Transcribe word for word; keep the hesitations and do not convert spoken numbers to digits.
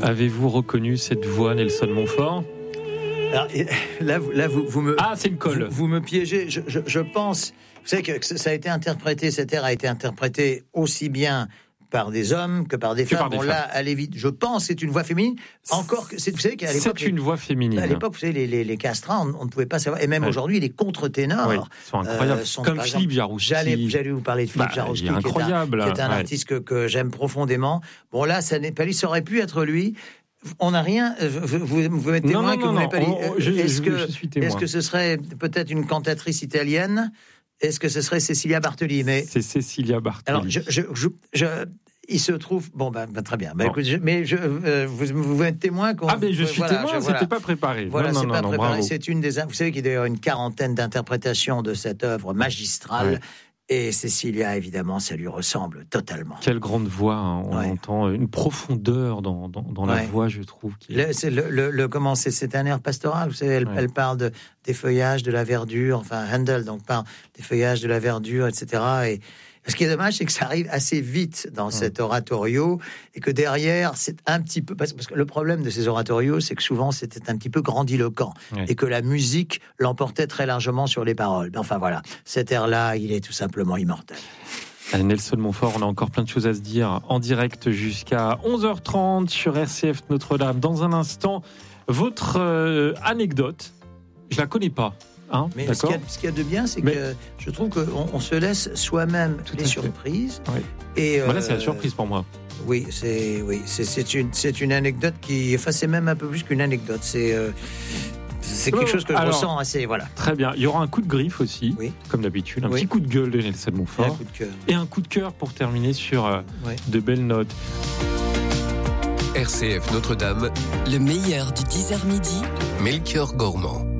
Avez-vous reconnu cette voix, Nelson Montfort ? Alors, là, là vous, vous me... Ah, c'est une colle. Vous, vous me piégez. Je, je, je pense... Vous savez que ça a été interprété, cet air a été interprété aussi bien par des hommes que par des que femmes. Par des bon, femmes. Là, allez vite. Je pense que c'est une voix féminine. Encore que, c'est, vous savez qu'à l'époque... C'est une voix féminine. À l'époque, vous savez, les, les, les castrats, on, on ne pouvait pas savoir. Et même ouais. aujourd'hui, les contre-ténors... Oui, sont incroyables. Euh, sont, Comme Philippe Jaroussky. J'allais, j'allais vous parler de Philippe bah, Jaroussky, qui est incroyable, un, qui est un ouais. artiste que, que j'aime profondément. Bon, là, ça n'est pas lui. Ça aurait pu être lui. On n'a rien. Vous, vous, vous mettez non, témoin non, que non, vous n'avez pas dit. On, je, est-ce je, que, je suis témoin. Est-ce que ce serait peut-être une cantatrice italienne ? Est-ce que ce serait Cecilia Bartoli ? Mais c'est Cecilia Bartoli. Alors, je, je, je, je il se trouve. Bon, ben, ben très bien. Ben, bon. Écoute, je, mais je, euh, vous, vous êtes témoin qu'on. Ah, mais je suis voilà, témoin. Je, c'était voilà. pas préparé. Voilà, non, c'est non, pas non, préparé. Bravo. C'est une des. Vous savez qu'il y a d'ailleurs une quarantaine d'interprétations de cette œuvre magistrale. Ouais. Et Cecilia, évidemment, ça lui ressemble totalement. Quelle grande voix, hein. On ouais. entend une profondeur dans, dans, dans la ouais. voix, je trouve. Qui... Le, c'est le, le, le, comment, c'est, c'est un air pastoral, vous savez, elle, ouais. elle parle de, des feuillages, de la verdure, enfin, Handel, donc, parle des feuillages, de la verdure, et cetera. Et ce qui est dommage, c'est que ça arrive assez vite dans ouais. cet oratorio, et que derrière, c'est un petit peu... Parce que le problème de ces oratorios, c'est que souvent, c'était un petit peu grandiloquent, ouais. et que la musique l'emportait très largement sur les paroles. Enfin, voilà, cet air-là, il est tout simplement immortel. Nelson Montfort, on a encore plein de choses à se dire en direct jusqu'à onze heures trente sur R C F Notre-Dame. Dans un instant, votre euh, anecdote, je la connais pas. Hein, mais ce qu'il, y a, ce qu'il y a de bien, c'est mais... que je trouve qu'on on se laisse soi-même Tout les surprises. Oui. Et bah là, euh, c'est la surprise pour moi. Oui, c'est, oui, c'est, c'est, une, c'est une anecdote qui... Enfin, c'est même un peu plus qu'une anecdote. C'est... Euh, C'est quelque chose que je Alors, ressens assez, voilà. Très bien. Il y aura un coup de griffe aussi, oui. comme d'habitude, un oui. petit coup de gueule de Nelson Montfort, et un coup de cœur, et un coup de cœur pour terminer sur euh, oui. de belles notes. R C F Notre-Dame, le meilleur du dix heures midi, Melchior Gormand.